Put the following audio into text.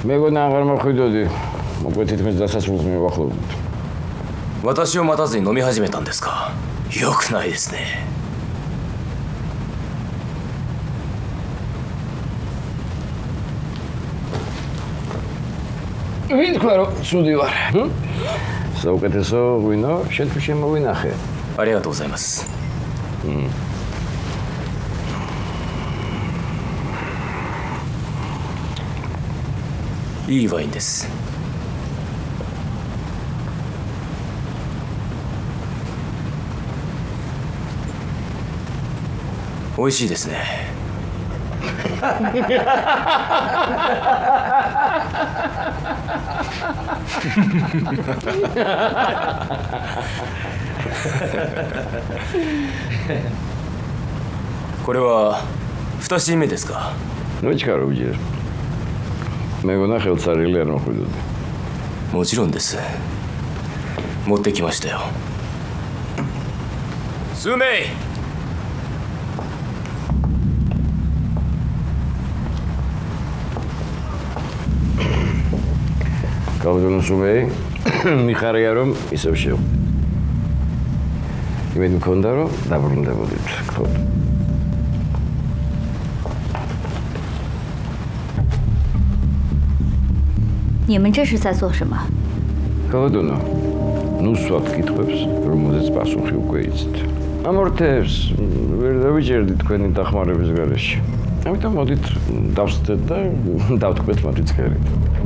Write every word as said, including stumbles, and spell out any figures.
მეგონა აღარ მოხვიდოდი. მოკლედ თითქმის დასასრულს მივახლოვდით. 私を待たずに飲み始めたんですか。よくないですね。 ვინ თქვა რომ ცუდი ვარ? საუკეთესო ღვინო შენ თუ შემოვინახე. ありがとうございます。いいワインです。美味しいですね。これは二品目ですか。 Ну чекаრო ვიჯერ. მეგონა ხელსარილი არ მოხვიდოდი. もちろんです。持ってきましたよ。スーメイ。 გავდონო სუმეი მიხარია რომ ისევ შევა. იმედი მქონდა რომ დაბრუნდებოდით, გქონდა. 你们这是在做什么？ გავდონო. ნუ სვათ კითხვებს, რომელზეც პასუხი უკვე იცით. ამორთებს ვერ დავიჭერდი თქვენი დახმარების გარეშე. ამიტომ მოდით დავსწრეთ და დავთქვეთ მათი ცქერით.